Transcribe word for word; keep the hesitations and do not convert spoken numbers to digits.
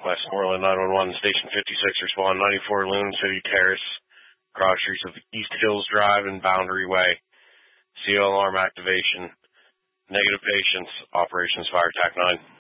Westmoreland nine one one, Station fifty-six, respond ninety-four Loon City Terrace, cross streets of East Hills Drive and Boundary Way. C O alarm activation. Negative patients. Operations Fire Tac nine.